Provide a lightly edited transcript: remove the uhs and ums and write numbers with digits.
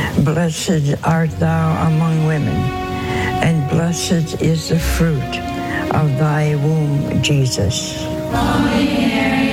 Blessed art thou among women, and blessed is the fruit of thy womb, Jesus. Holy Mary,